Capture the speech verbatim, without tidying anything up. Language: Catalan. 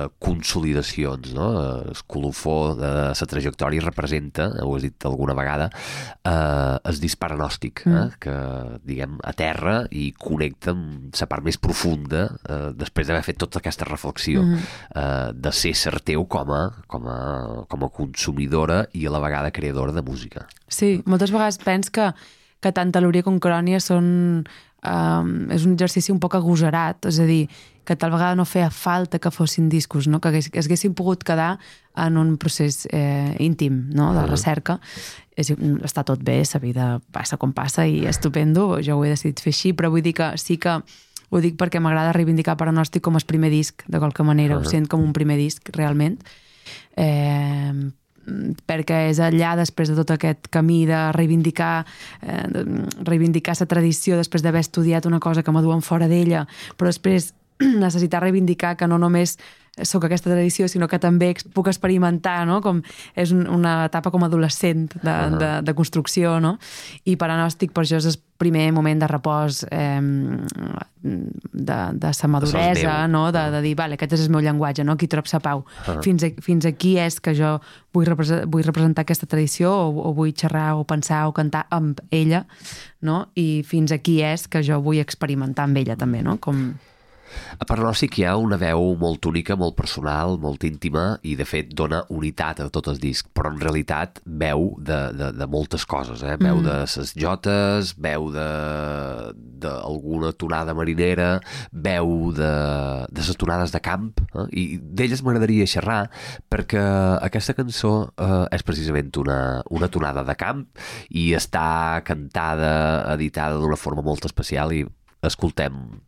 consolidacions, no? El colofó de la trajectòria representa, ho has dit alguna vegada, eh, el disparanòstic, eh? Mm. que, diguem, aterra i connecta amb la part més profunda eh, després d'haver fet tota aquesta reflexió mm. eh, de ser ser teu com a, com, a, com a consumidora i a la vegada creadora de música. Sí, moltes vegades pens que, que tant Teloria com Crònia són... Um, és un exercici un poc agosarat, és a dir, que tal vegada no feia falta que fossin discos, no? Que hagués, es haguessin pogut quedar en un procés eh, íntim, no? De recerca. És, està tot bé, la vida passa com passa i estupendo, jo ho he decidit fer així, però vull dir que sí que ho dic perquè m'agrada reivindicar Paranòstic com el primer disc, de qualque manera, uh -huh. ho sent com un primer disc, realment. Eh... perquè és allà, després de tot aquest camí de reivindicar eh, reivindicar la tradició després d'haver estudiat una cosa que m'aduen fora d'ella, però després necessitar reivindicar que no només sóc aquesta tradició, sinó que també puc experimentar, no? Com és una etapa com adolescent de, uh -huh. de, de construcció, no? I Paranòstic per això és el primer moment de repòs eh, de, de sa maduresa, no? De, de dir, vale, aquest és el meu llenguatge, no? Aquí trob sa pau. Uh -huh. fins, a, fins aquí és que jo vull, repre vull representar aquesta tradició o, o vull xerrar o pensar o cantar amb ella, no? I fins aquí és que jo vull experimentar amb ella també, no? Com... A Paranòstic hi ha una veu molt única, molt personal, molt íntima i de fet dona unitat a tot el disc, però en realitat veu de, de, de moltes coses, eh? Veu mm. de ses jotes, veu de d'alguna tonada marinera, veu de, de ses tonades de camp, eh? I d'elles m'agradaria xerrar perquè aquesta cançó eh, és precisament una, una tonada de camp i està cantada, editada d'una forma molt especial i escoltem